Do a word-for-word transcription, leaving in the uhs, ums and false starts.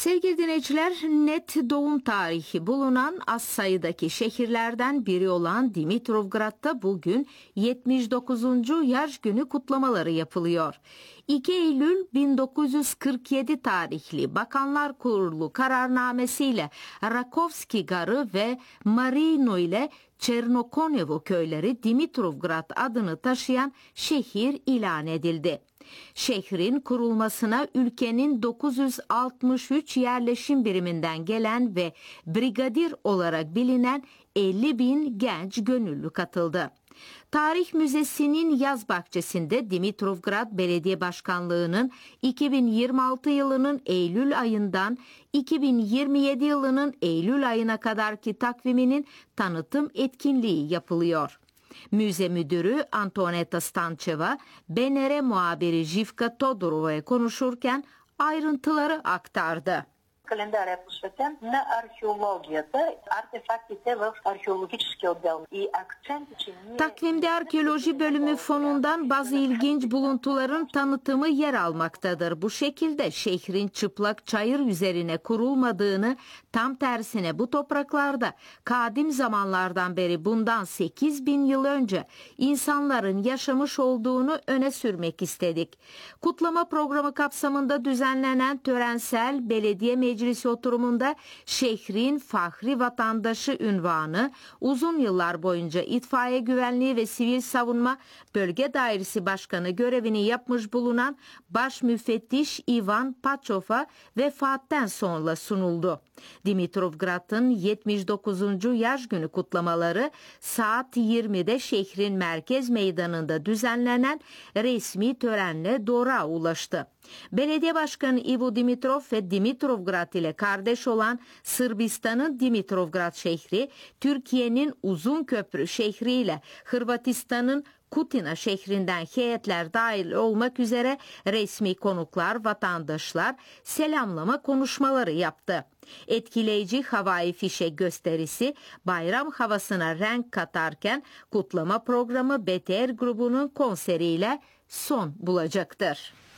Sevgili dinleyiciler, net doğum tarihi bulunan az sayıdaki şehirlerden biri olan Dimitrovgrad'da bugün yetmiş dokuzuncu yaş günü kutlamaları yapılıyor. iki Eylül bin dokuz yüz kırk yedi tarihli Bakanlar Kurulu kararnamesiyle Rakovski Garı ve Marino ile Çernokonevo köyleri Dimitrovgrad adını taşıyan şehir ilan edildi. Şehrin kurulmasına ülkenin dokuz yüz altmış üç yerleşim biriminden gelen ve brigadir olarak bilinen elli bin genç gönüllü katıldı. Tarih Müzesi'nin yaz bahçesinde Dimitrovgrad Belediye Başkanlığı'nın iki bin yirmi altı yılının Eylül ayından iki bin yirmi yedi yılının Eylül ayına kadarki takviminin tanıtım etkinliği yapılıyor. Müze müdürü Antoneta Stancheva, B N R muhabiri Jivka Todorova'ya konuşurken ayrıntıları aktardı. Календаря посветен на археологията, артефактите в археологическия отдел и акценти, че ние... Takvimde arkeoloji bölümü fonundan bazı ilginç buluntuların tanıtımı yer almaktadır. Bu şekilde şehrin çıplak çayır üzerine kurulmadığını, tam tersine bu topraklarda kadim zamanlardan beri bundan sekiz bin yıl önce insanların yaşamış olduğunu öne sürmek istedik. Kutlama programı kapsamında düzenlenen törensel belediye meclisi oturumunda şehrin fahri vatandaşı unvanı uzun yıllar boyunca itfaiye güvenliği ve sivil savunma bölge dairesi başkanı görevini yapmış bulunan baş müfettiş Ivan Pachova vefattan sonra sunuldu. Dimitrovgrad'ın yetmiş dokuzuncu yaş günü kutlamaları saat yirmide şehrin merkez meydanında düzenlenen resmi törenle doğruğa ulaştı. Belediye Başkanı Ivo Dimitrov ve Dimitrovgrad ile kardeş olan Sırbistan'ın Dimitrovgrad şehri, Türkiye'nin Uzunköprü şehri ile Hırvatistan'ın Kutina şehrinden heyetler dahil olmak üzere resmi konuklar, vatandaşlar selamlama konuşmaları yaptı. Etkileyici havai fişek gösterisi bayram havasına renk katarken kutlama programı B T R grubunun konseriyle son bulacaktır.